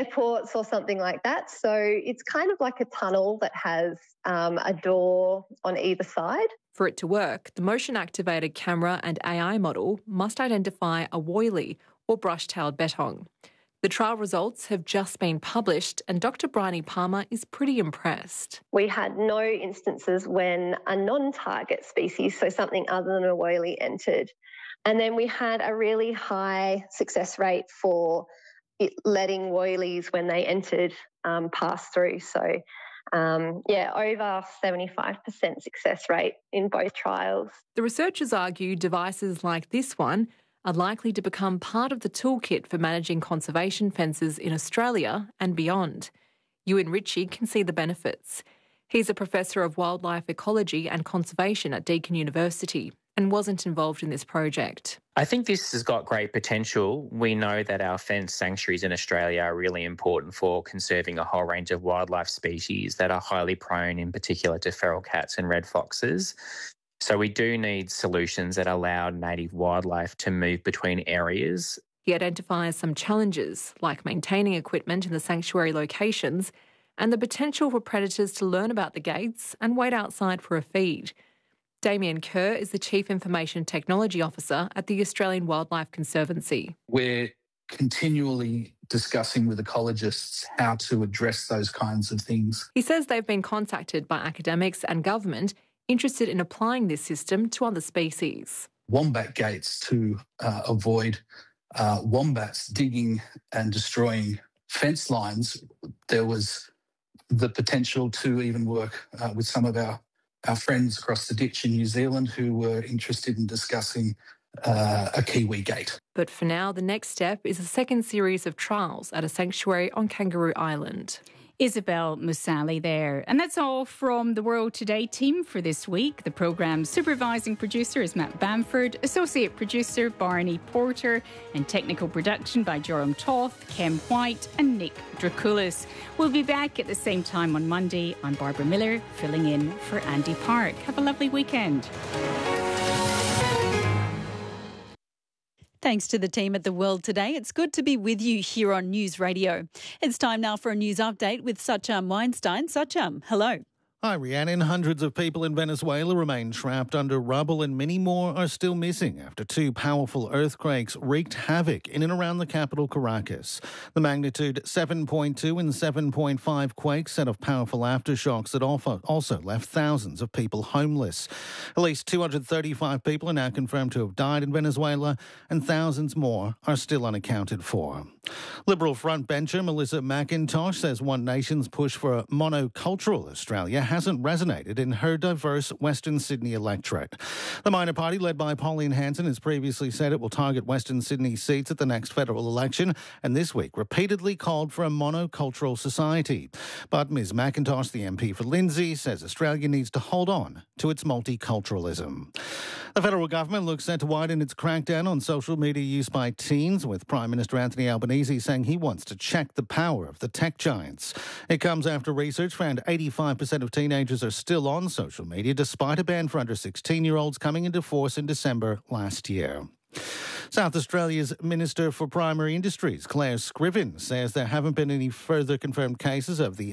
airports or something like that. So it's kind of like a tunnel that has a door on either side. For it to work, the motion-activated camera and AI model must identify a woylie, or brush-tailed bettong. The trial results have just been published and Dr Bryony Palmer is pretty impressed. We had no instances when a non-target species, so something other than a woylie, entered. And then we had a really high success rate for it letting woylies, when they entered, pass through. So, over 75% success rate in both trials. The researchers argue devices like this one are likely to become part of the toolkit for managing conservation fences in Australia and beyond. Ewan Ritchie can see the benefits. He's a professor of wildlife ecology and conservation at Deakin University and wasn't involved in this project. I think this has got great potential. We know that our fence sanctuaries in Australia are really important for conserving a whole range of wildlife species that are highly prone, in particular, to feral cats and red foxes. So we do need solutions that allow native wildlife to move between areas. He identifies some challenges, like maintaining equipment in the sanctuary locations and the potential for predators to learn about the gates and wait outside for a feed. Damien Kerr is the Chief Information Technology Officer at the Australian Wildlife Conservancy. We're continually discussing with ecologists how to address those kinds of things. He says they've been contacted by academics and government interested in applying this system to other species. Wombat gates to avoid wombats digging and destroying fence lines. There was the potential to even work with some of our friends across the ditch in New Zealand who were interested in discussing a Kiwi gate. But for now, the next step is a second series of trials at a sanctuary on Kangaroo Island. Isabel Musali there. And that's all from the World Today team for this week. The programme's supervising producer is Matt Bamford, associate producer Barney Porter, and technical production by Joram Toth, Kem White and Nick Draculis. We'll be back at the same time on Monday. I'm Barbara Miller, filling in for Andy Park. Have a lovely weekend. Thanks to the team at The World Today. It's good to be with you here on News Radio. It's time now for a news update with Sacham Weinstein. Sacham, hello. Hi, Rhiannon. Hundreds of people in Venezuela remain trapped under rubble and many more are still missing after two powerful earthquakes wreaked havoc in and around the capital, Caracas. The magnitude 7.2 and 7.5 quakes set off powerful aftershocks that also left thousands of people homeless. At least 235 people are now confirmed to have died in Venezuela and thousands more are still unaccounted for. Liberal frontbencher Melissa McIntosh says One Nation's push for a monocultural Australia hasn't resonated in her diverse Western Sydney electorate. The minor party, led by Pauline Hanson, has previously said it will target Western Sydney seats at the next federal election, and this week repeatedly called for a monocultural society. But Ms McIntosh, the MP for Lindsay, says Australia needs to hold on to its multiculturalism. The federal government looks set to widen its crackdown on social media use by teens, with Prime Minister Anthony Albanese saying he wants to check the power of the tech giants. It comes after research found 85% of teenagers are still on social media, despite a ban for under 16-year-olds coming into force in December last year. South Australia's Minister for Primary Industries, Claire Scriven, says there haven't been any further confirmed cases of the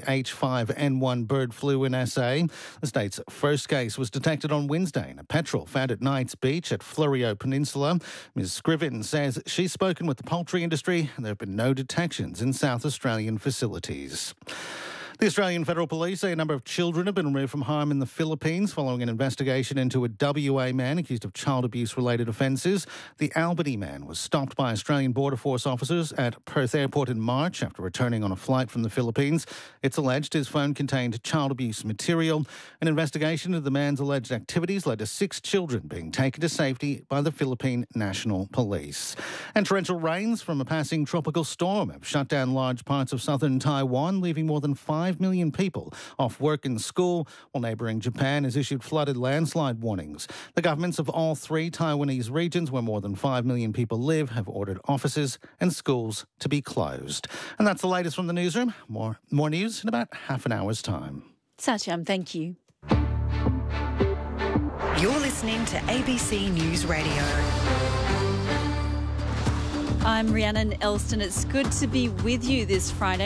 H5N1 bird flu in SA. The state's first case was detected on Wednesday in a petrol found at Knights Beach at Fleurieu Peninsula. Ms Scriven says she's spoken with the poultry industry and there have been no detections in South Australian facilities. The Australian Federal Police say a number of children have been removed from harm in the Philippines following an investigation into a WA man accused of child abuse-related offences. The Albany man was stopped by Australian Border Force officers at Perth Airport in March after returning on a flight from the Philippines. It's alleged his phone contained child abuse material. An investigation into the man's alleged activities led to 6 children being taken to safety by the Philippine National Police. And torrential rains from a passing tropical storm have shut down large parts of southern Taiwan, leaving more than 5 million people off work and school, while neighbouring Japan has issued flooded landslide warnings. The governments of all 3 Taiwanese regions, where more than 5 million people live, have ordered offices and schools to be closed. And that's the latest from the newsroom. More news in about half an hour's time. Sacham, thank you. You're listening to ABC News Radio. I'm Rhiannon Elston. It's good to be with you this Friday.